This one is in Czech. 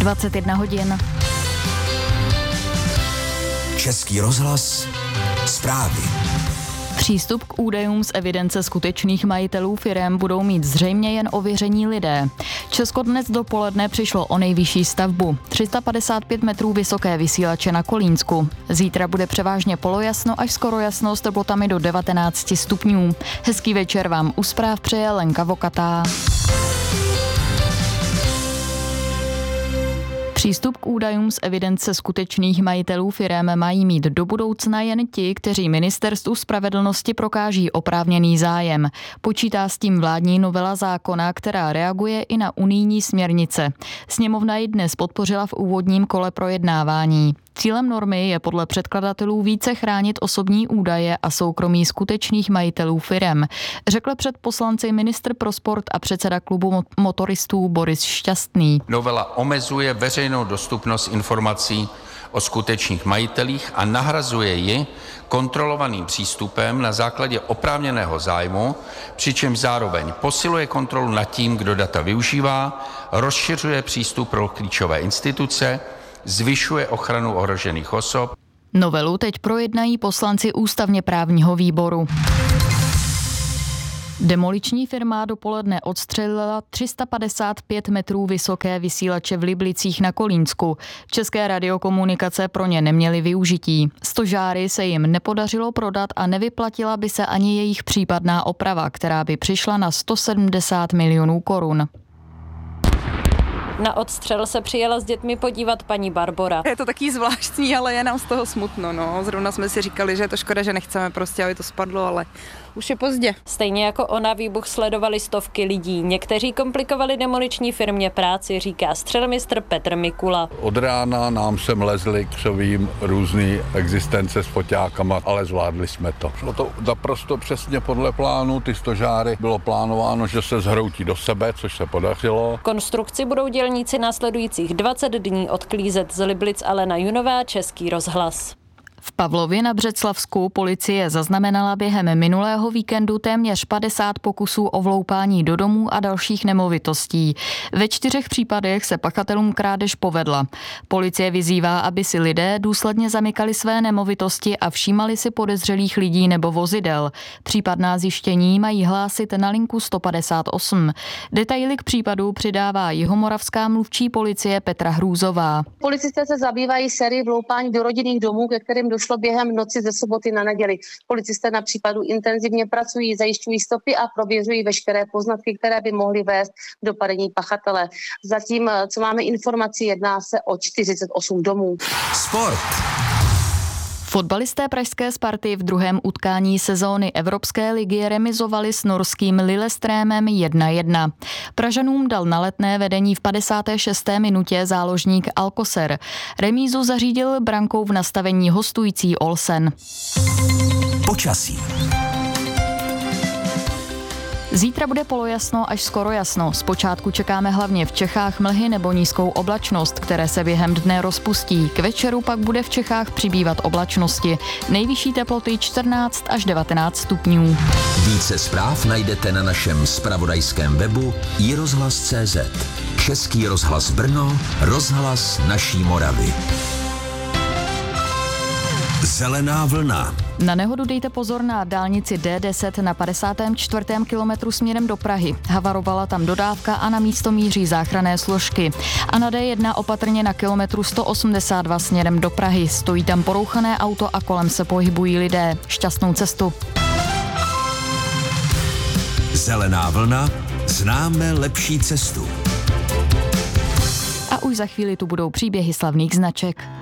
21 hodin. Český rozhlas, zprávy. Přístup k údajům z evidence skutečných majitelů firem budou mít zřejmě jen ověření lidé. Česko dnes dopoledne přišlo o nejvyšší stavbu. 355 metrů vysoké vysílače na Kolínsku. Zítra bude převážně polojasno až skoro jasno s teplotami do 19 stupňů. Hezký večer vám u zpráv přeje Lenka Vokatá. Přístup k údajům z evidence skutečných majitelů firem mají mít do budoucna jen ti, kteří ministerstvu spravedlnosti prokáží oprávněný zájem. Počítá s tím vládní novela zákona, která reaguje i na unijní směrnice. Sněmovna ji dnes podpořila v úvodním kole projednávání. Cílem normy je podle předkladatelů více chránit osobní údaje a soukromí skutečných majitelů firem, řekl před poslanci ministr pro sport a předseda klubu motoristů Boris Šťastný. Novela omezuje veřejnou dostupnost informací o skutečných majitelích a nahrazuje ji kontrolovaným přístupem na základě oprávněného zájmu, přičemž zároveň posiluje kontrolu nad tím, kdo data využívá, rozšiřuje přístup pro klíčové instituce, zvyšuje ochranu ohrožených osob. Novelu teď projednají poslanci ústavně právního výboru. Demoliční firma dopoledne odstřelila 355 metrů vysoké vysílače v Liblicích na Kolínsku. České radiokomunikace pro ně neměly využití. Stožáry se jim nepodařilo prodat a nevyplatila by se ani jejich případná oprava, která by přišla na 170 milionů korun. Na odstřel se přijela s dětmi podívat paní Barbora. Je to taky zvláštní, ale je nám z toho smutno. No. Zrovna jsme si říkali, že je to škoda, že nechceme prostě, aby to spadlo, ale už je pozdě. Stejně jako ona výbuch sledovali stovky lidí. Někteří komplikovali demoliční firmě práci, říká střelmistr Petr Mikula. Od rána nám sem lezli křovím různý existence s foťákama, ale zvládli jsme to. Šlo to naprosto přesně podle plánu, ty stožáry bylo plánováno, že se zhroutí do sebe, což se podařilo. Konstrukci budou dělníci následujících 20 dní odklízet z Liblic. Alena Junová, Český rozhlas. V Pavlově na Břeclavsku policie zaznamenala během minulého víkendu téměř 50 pokusů o vloupání do domů a dalších nemovitostí. Ve 4 případech se pachatelům krádež povedla. Policie vyzývá, aby si lidé důsledně zamykali své nemovitosti a všímali si podezřelých lidí nebo vozidel. Případná zjištění mají hlásit na linku 158. Detaily k případu přidává jihomoravská mluvčí policie Petra Hrůzová. Policisté se zabývají sérií vloupání do rodinných domů, ke kterým došlo během noci ze soboty na neděli. Policisté na případu intenzivně pracují, zajišťují stopy a prověřují veškeré poznatky, které by mohly vést k dopadení pachatele. Zatím, co máme informaci, jedná se o 48 domů. Sport. Fotbalisté pražské Sparty v druhém utkání sezóny Evropské ligy remizovali s norským Lillestrémem 1-1. Pražanům dal na letné vedení v 56. minutě záložník Alcocer. Remízu zařídil brankou v nastavení hostující Olsen. Počasí. Zítra bude polojasno až skoro jasno. Zpočátku čekáme hlavně v Čechách mlhy nebo nízkou oblačnost, které se během dne rozpustí. K večeru pak bude v Čechách přibývat oblačnosti. Nejvyšší teploty 14 až 19 stupňů. Více zpráv najdete na našem zpravodajském webu iRozhlas.cz. Český rozhlas Brno, rozhlas naší Moravy. Zelená vlna. Na nehodu dejte pozor na dálnici D10 na 54. kilometru směrem do Prahy. Havarovala tam dodávka a na místo míří záchranné složky. A na D1 opatrně na kilometru 182 směrem do Prahy. Stojí tam porouchané auto a kolem se pohybují lidé. Šťastnou cestu. Zelená vlna. Známe lepší cestu. A už za chvíli tu budou příběhy slavných značek.